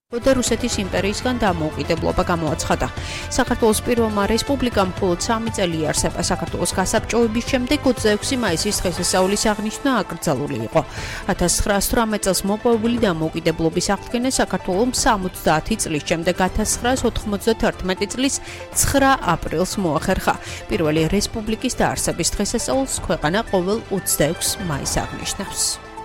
რუსეთის იმპერიისგან დამოუკიდებლობა გამოაცხადა. საქართველოს პირველმა რესპუბლიკამ მხოლოდ 3 წელი იარსება. საქართველოს გასაბჭოების შემდეგ 26 მაისის დღესასწაულის აღნიშვნა აკრძალული იყო. 1918 წელს მოპოვებული დამოუკიდებლობის აღდგენა საქართველოს 70 წლის შემდეგ 1991 წლის 9 აპრილს მოახერხა. პირველი რესპუბლიკის დაარსების დღესასწაულს ქვეყანა ყოველ 26 მაისს აღნიშნავს.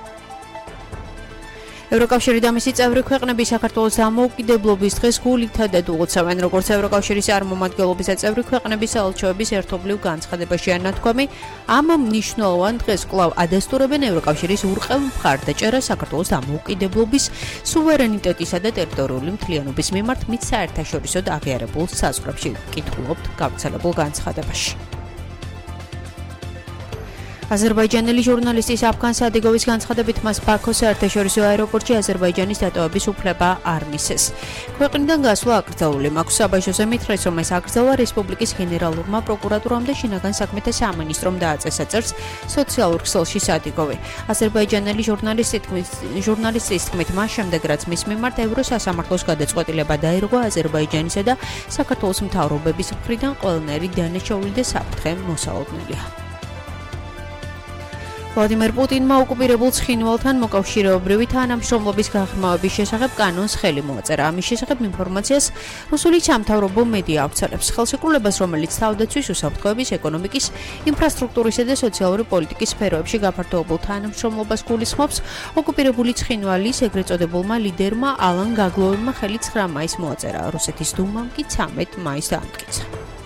ევროკავშირი და მისი წევრი ქვეყნები საქართველოს დამოუკიდებლობის დღეს გულითადად უღოცავენ, როგორც ევროკავშირის წარმომადგენლობის და წევრი ქვეყნების საელჩოების ერთობლივ განცხადებაში ანათქვამი, ამ მნიშვნელოვან დღეს კვლავ ადასტურებენ ევროკავშირის ურყევ მხარდაჭერას საქართველოს დამოუკიდებლობის, სუვერენიტეტისა და ტერიტორიული მთლიანობის მიმართ მის საერთაშორისოდ აღიარებულ საზღვრებში. კითხულობთ გავრცელებულ განცხადებაში. აზერბაიჯანელი ჟურნალისტის აფგან სადიგოვის განცხადებით მას ბაქოს საერთაშორისო აეროპორტში აზერბაიჯანის დატოვების უფლება არ მისცეს. ქვეყნიდან გასვლა აკრძალული მაქვს. საბაჟოზე მითხრეს, რომ ეს აკრძალვა რესპუბლიკის გენერალურმა პროკურატურამ და შინაგან საქმეთა სამინისტრომ დააწესა წერს სოციალურ ქსელში სადიგოვი. აზერბაიჯანელი ჟურნალისტის თქმით, მას შემდეგ რაც მის მიმართ ევროსასამართლოს გადაწყვეტილება დაირღვა აზერბაიჯანისა და საქართველოს მთავრობების მხრიდან ყველნაირი დანაშაული და საფრთხე მოსალოდნელია. ვლადიმერ პუტინმა ოკუპირებულ ცხინვალთან მოკავშირეობრივი თანამშრომლობის გაღრმავების შესახებ კანონს ხელი მოაწერა. ამის შესახებ ინფორმაციას რუსული სამთავრობო მედია ავრცელებს. ხელშეკრულებას, რომელიც თავდაცვის, უსაფრთხოების, ეკონომიკის, ინფრასტრუქტურისა და სოციალური პოლიტიკის სფეროებში გაფართოებულ თანამშრომლობას გულისხმობს, ოკუპირებული ცხინვალის ეგრეთ წოდებულმა ლიდერმა ალან გაგლოვმა ხელი 9 მაისს მოაწერა. რუსეთის დუმამ კი 13 მაისს დაამტკიცა.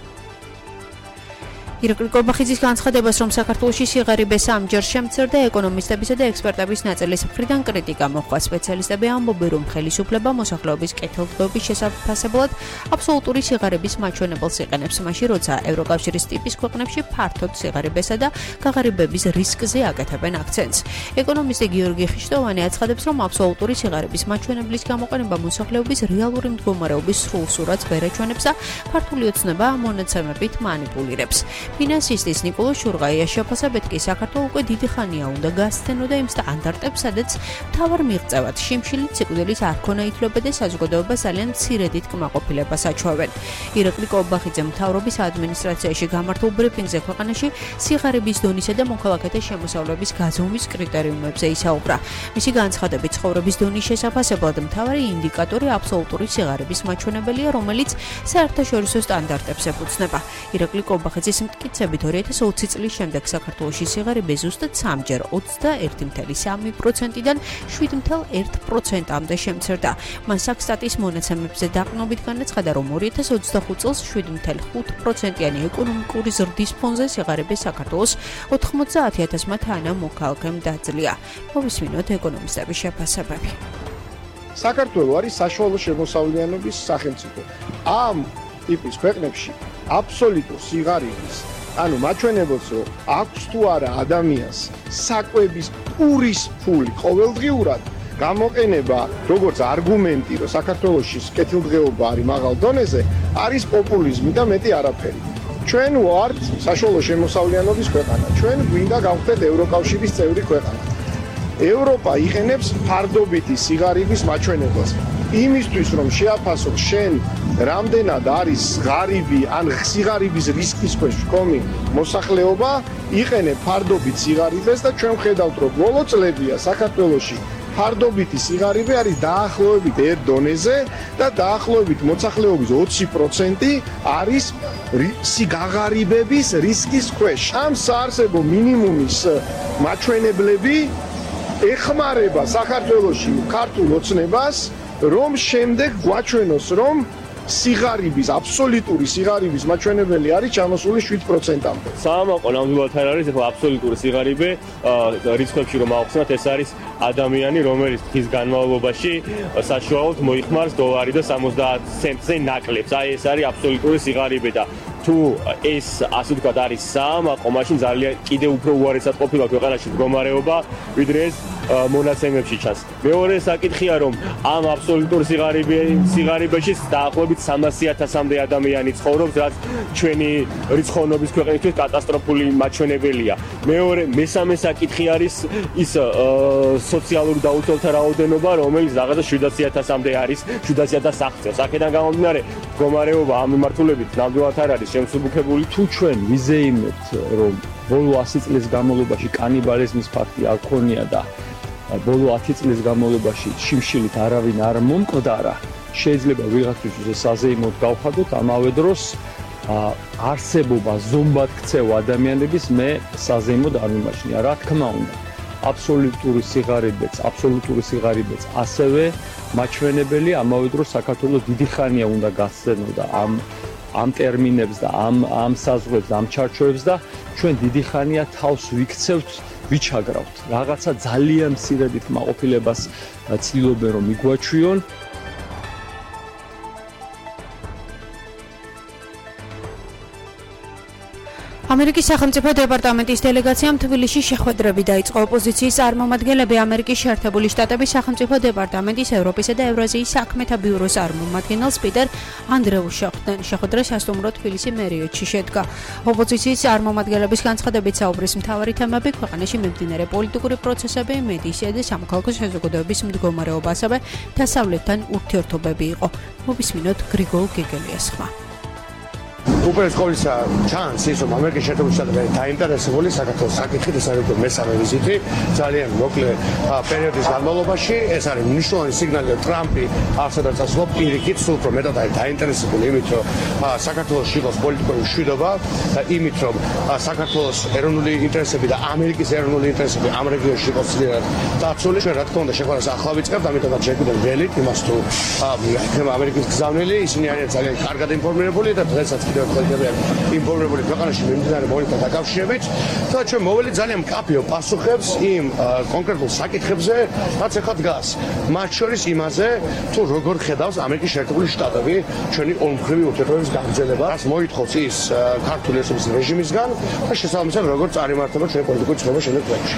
ირაკლი კობახიძის განცხადებას, რომ საქართველოში სიღარიბეს ამჯერ შემცირდა, ეკონომისტებისა და ექსპერტების ნაწილის მხრიდან კრიტიკა მოჰყვა. სპეციალისტები ამბობენ, რომ ხელისუფლება მოსახლეობის კეთილდღეობის შესაფასებლად აბსოლუტური სიღარიბის მაჩვენებელს იყენებს, მაშინ როცა ევროკავშირის ტიპის ქვეყნებში ფართოდ სიღარიბესა და გაღარიბების რისკზე აკეთებენ აქცენტს. ეკონომისტი გიორგი ხიშტოვანი აცხადებს, რომ აბსოლუტური სიღარიბის მაჩვენებლის გამოყენება მოსახლეობის რეალური მდგომარეობის სრულ სურათს ვერ აჩვენებს და ქართული ოცნება მონაცემებით მანიპულირებს. ფინანსისტის ნიკოლო შურღაიას შეფასებით კი საქართველოს უკვე დიდი ხანია უნდა გასცენოდა იმ სტანდარტებს, სადაც მთავარ მიღწევად შიმშილი ციკლების არ ქონა ითვლება და საზოგადოება ძალიან მცირედით კმაყოფილებას აჩვევენ. ირაკლი კობახიძე მთავრობის ადმინისტრაციაში გამართულ ბრიფინგზე ქვეყანაში სიღარიბის დონისა და მოქალაქეთა შემოსავლების გაზომვის კრიტერიუმებზე ისაუბრა. მისი განცხადებით, ცხოვრების დონის შესაფასებლად მთავარი ინდიკატორი აბსოლუტური სიღარიბის მაჩვენებელია, რომელიც საერთაშორისო სტანდარტებს ეფუძნება. ირაკლი კობახიძის მტკიცებით 2020 წლის შემდეგ საქართველოში სიღარიბე ზუსტად 3ჯერ 21.3%-დან 7.1%-მდე შემცირდა. მან საქსტატის მონაცემებზე დაყრდნობით განაცხადა, რომ 2025 წელს 7.5%-იანი ეკონომიკური ზრდის ფონზე სიღარიბე საქართველოს 90,000 თანა მოქალაქემ დაძლია. მოვისმინოთ ეკონომისტების შეფასებები. საქართველოს არის საშუალო შემოსავლიანობის სახელმწიფო. ამ ტიპის ქვეყნებში აბსოლუტურ სიღარიბის, ანუ მაჩვენებელს, რომ აქვს თუ არა ადამიანს საკვების პურის ფული ყოველდღიურად გამოყენება, როგორც არგუმენტი, რომ საქართველოში კეთილდღეობა არის მაღალ დონეზე, არის პოპულიზმი და მეტი არაფერი. ჩვენ ვართ საშუალო შემოსავლიანობის ქვეყანა. ჩვენ გვინდა გავხდეთ ევროკავშირის წევრი ქვეყანა. ევროპა იყენებს ფარდობითი სიღარიბის მაჩვენებელს. იმისთვის, რომ შეაფასოს შენ რამდენად არის ღარიბი ან სიღარიბის რისკის ქვეშ მდგომი მოსახლეობა, იყენებ ფარდობით სიღარიბეს და ჩვენ ვხედავთ, რომ ბოლო წლებია საქართველოში ფარდობითი სიღარიბე არის დაახლოებით ერთ დონეზე და დაახლოებით მოსახლეობის 20% არის გაღარიბების რისკის ქვეშ. ამ საარსებო მინიმუმის მაჩვენებლები ეხმარება საქართველოში ქართულ ოცნებას, რომ შემდეგ გვაჩვენოს, რომ სიღარიბის, აბსოლუტური სიღარიბის მაჩვენებელი არის ჩამოსული 7%-მდე. საამაყო ნამდვილად არ არის, ახლა აბსოლუტური სიღარიბე რიცხვებში რომ ავხსნათ, ეს არის ადამიანი, რომელიც დღის განმავლობაში საშუალოდ მოიხმარს $1 და 70 ცენტზე ნაკლებს. აი ეს არის აბსოლუტური სიღარიბე და თუ ეს ასე ვთქვათ არის საამაყო, მაშინ ძალიან კიდევ უფრო უარესად ყოფილა ქვეყანაში მდგომარეობა, ვიდრე ეს მონაცემებში ჩანს. მეორე საკითხია, რომ ამ აბსოლუტურ სიღარიბეში დაახლოებით 300,000-მდე ადამიანი ცხოვრობს, რაც ჩვენი რიცხოვნობის ქვეყნისთვის კატასტროფული მაჩვენებელია. მესამე საკითხი არის ის სოციალური დაუცველთა რაოდენობა, რომელიც რაღაცა 700,000-მდე არის, 700,000 აღწევს. აქედან გამომდინარე, მდგომარეობა ამ მიმართულებით ნამდვილად არ არის შემსუბუქებული. თუ ჩვენ ვიზეიმებთ, რომ ბოლო 100 წლის განმავლობაში კანიბალიზმის ფაქტი არ ქონია და ბოლო 10 წლის განმავლობაში შიმშილით არავინ არ მომკვდარა, შეიძლება ვიღაცისთვის ეს საზეიმოდ გავხადოთ, ამავე დროს არსებობა ზომბად ქცევ ადამიანების მე საზეიმოდ არ მიმაჩნია. რა თქმა უნდა, აბსოლუტური სიღარიბეც ასევე მაჩვენებელი, ამავე დროს საქართველოს დიდი ხანია უნდა გასცემოდა ამ ტერმინებს და ამ საზღვრებს, ამ ჩარჩოებს და ჩვენ დიდი ხანია თავს ვიქცევთ, ვიჩაგრავთ. რაღაცა ძალიან მცირედი კმაყოფილებას ცდილობენ რომ იგვაჩვიონ. ამერიკის სახელმწიფო დეპარტამენტის დელეგაციამ თბილისში შეხვედრები დაიწყო. ოპოზიციის წარმომადგენლები ამერიკის შეერთებული შტატების სახელმწიფო დეპარტამენტის ევროპისა და ევრაზიის საქმეთა ბიუროს წარმომადგენელს პიტერ ანდრეუს შეხვდნენ. შეხვედრა სასტუმრო თბილისი მერიოტში შედგა. ოპოზიციის წარმომადგენლების განცხადებით საუბრის მთავარი თემები ქვეყანაში მიმდინარე პოლიტიკური პროცესები, მედიის და სამოქალაქო საზოგადოების მდგომარეობა, ასევე დასავლეთთან ურთიერთობები იყო. მოვისმინოთ გრიგოლ გეგელიას ხმა. უპირველეს ყოვლისა ჩანს ის, რომ ამერიკის შეერთებული შტატები დაინტერესებული საქართველოს საკითხით, ეს არის მესამე ვიზიტი, ძალიან მოკლე პერიოდის განმავლობაში. ეს არის მნიშვნელოვანი სიგნალი, რომ ტრამპი არცერთ წასვლა პირიქით სულ უფრო მეტად არის დაინტერესებული იმით, რომ საქართველოში იყოს პოლიტიკური მშვიდობა და იმით, რომ საქართველოს ეროვნული ინტერესები და ამერიკის ეროვნული ინტერესები ამ რეგიონში იყოს ძლიერ დაცული. ჩვენ რა თქმა უნდა შეხვედრას ახლა ვიწყებთ, ამიტომაც შეგვიძლია ველით იმას თუ იქნება ამერიკის გზავნილი, ისინი არიან ძალიან კარგად ინფორმირებული და დღესაც კიდევ ინფორმირებული ქვეყანაში მიმდინარე მონიტორთან დაკავშირებით, და ჩვენ მოველი ძალიან მკაფიო პასუხებს იმ კონკრეტულ საკითხებზე, რაც ახლა დგას. მათ შორის იმაზე, თუ როგორ ხედავს ამერიკის შეერთებული შტატები ჩვენი ორმხრივი ურთიერთობების გაგრძელებას, მოითხოვს ის ქართული ოცნების რეჟიმისგან და შესაბამისად როგორ წარიმართება ჩვენი პოლიტიკური ცხოვრება შემდეგ ქვეყანაში.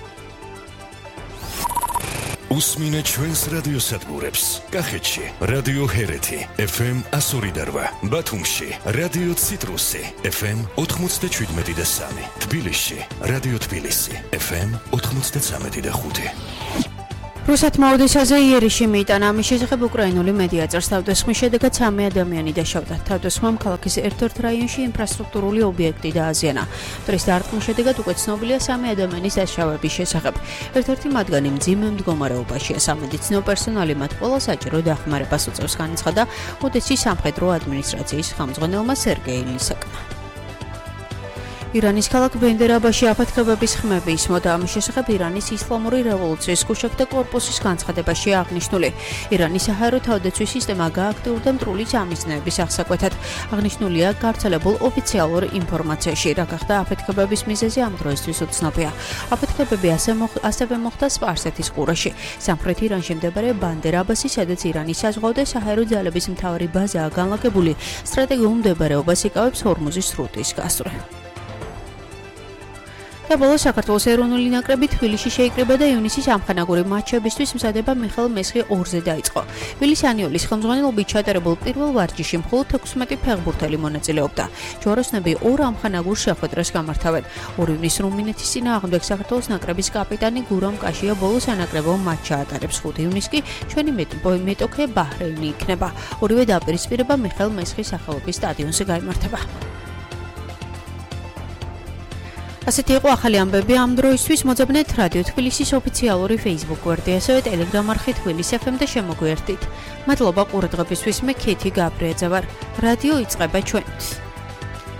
უსმინეთ ჩვენს რადიოსადგურებს. კახეთში რადიო ჰერეთი FM 102.8, ბათუმში რადიო ციტრუსი FM 97.3, თბილისში რადიო თბილისი FM 93.5. რუსეთმა ოდესაზე იერიში მიიტანა. ამის შესახებ უკრაინული მედია წერს. თავდასხმის შედეგად 3 ადამიანი დაშავდა. თავდასხმამ ქალაქის ერთ-ერთ რაიონში ინფრასტრუქტურული ობიექტი დააზიანა. მტრის დარტყმის შედეგად უკვე ცნობილია 3 ადამიანის დაშავების შესახებ. ერთ-ერთი მათგანი მძიმე მდგომარეობაშია. სამედიცინო პერსონალი მათ ყველას საჭირო დახმარებას უწევს, განაცხადა ოდესის სამხედრო ადმინისტრაციის ხელმძღვანელმა სერგეი ლისაკმა. ირანის ქალაქ ბენდერაბაში აფეთქებების ხმები ისმოდა. ამის შესახებ ირანის ისლამური რევოლუციის ქუშაქთა კორპუსის განცხადებაში აღნიშნული. ირანის საჰაერო თავდაცვის სისტემა გააქტიურდა მტრული სამიზნეების აღსაკვეთად. აღნიშნულია გავრცელებულ ოფიციალურ ინფორმაციაში. რა გახდა აფეთქებების მიზეზი ამ დროისთვის უცნობია. აფეთქებები ასევე მოხდა სპარსეთის ყურეში, სამხრეთ ირანში მდებარე ბანდერ-აბასი, სადაც ირანის საზღვაო და საჰაერო ძალების მთავარი ბაზაა განლაგებული. სტრატეგიულ მდებარეობას იკავებს ჰორმუზის სრუტის გასწვრივ. და ბოლოს საქართველოს ეროვნული ნაკრები თბილისში შეიკრიბა და ივნისის ამხანაგური მატჩებისთვის მზადება მიხელ მესხი 2-ზე დაიწყო. ვილის ანიოლის ხელმძღვანელობით ჩატარებულ პირველ ვარჯიშში მხოლოდ 16 ფეხბურთელი მონაწილეობდა. ჯვაროსნები 2 ამხანაგურ შეხვედრას გამართავენ. 2 ივნის რუმინეთის წინააღმდეგ საქართველოს ნაკრების კაპიტანი გურამ კაშია ბოლოს ანაკრებო მატჩს ატარებს. 5 ივნის კი ჩვენი მეტოქე ბაჰრეინი იქნება. ორივე დაპირისპირება მიხელ მესხის სახელობის სტადიონზე გაიმართება. ასეთი იყო ახალი ამბები ამ დროისთვის. მოძებნეთ რადიო თბილისის ოფიციალური Facebook გვერდი, ასევე Telegram არხი თბილისი FM და შემოგვიერთდით. მადლობა ყურადღებისთვის. მე ქეთი გაბრიაძე ვარ. რადიო იწყება ჩვენთვის.